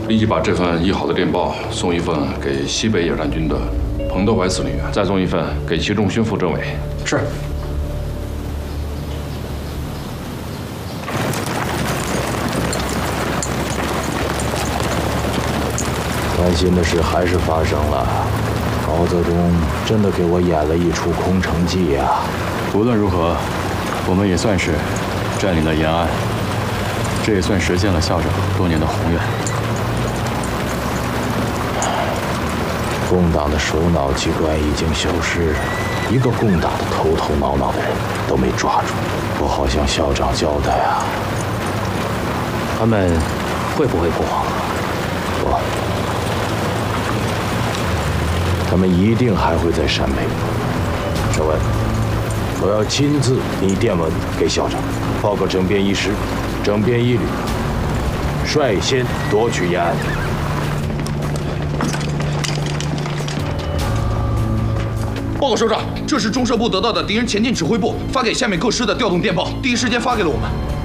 立即把这份译好的电报送一份给西北野战军的彭德怀司令员，再送一份给祁仲勋副政委。 是。 担心的事还是发生了，毛泽东真的给我演了一出空城计呀！ 无论如何，我们也算是占领了延安，这也算实现了校长多年的宏愿。 共党的首脑机关已经消失，一个共党的头头脑脑的人都没抓住，不好向校长交代啊！ 他们会不会不慌？ 不，他们一定还会在陕北。陈文，我要亲自拟电文给校长，报告整编一师、整编一旅，率先夺取延安。 报告首长，这是中社部得到的敌人前进指挥部发给下面各师的调动电报，第一时间发给了我们。